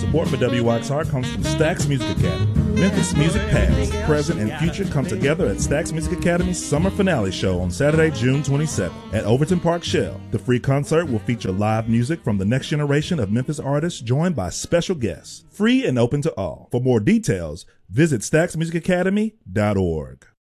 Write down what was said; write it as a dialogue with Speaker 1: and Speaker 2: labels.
Speaker 1: Support for WXR comes from Stax Music Academy. Memphis music past, present, and future come together at Stax Music Academy's summer finale show on Saturday, June 27th at Overton Park Shell. The free concert will feature live music from the next generation of Memphis artists joined by special guests. Free and open to all. For more details, visit staxmusicacademy.org.